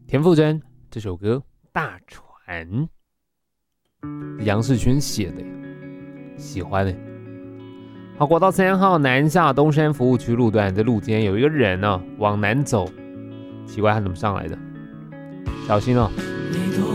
田馥甄这首歌《大船》，杨世勋写的，喜欢的。好，国道3号南下东山服务区路段的路肩有一个人往南走，奇怪他怎么上来的？小心哦。 你多